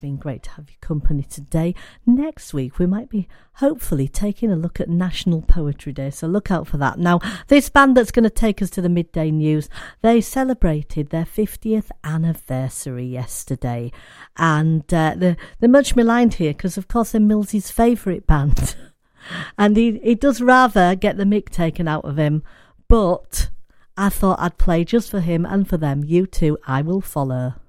Been great to have your company today. Next week we might be hopefully taking a look at National Poetry Day, so look out for that. Now, this band that's going to take us to the midday news, they celebrated their 50th anniversary yesterday, and they're much maligned here because of course they're Millsy's favourite band and he does rather get the mick taken out of him, but I thought I'd play just for him and for them. You Too, I Will Follow.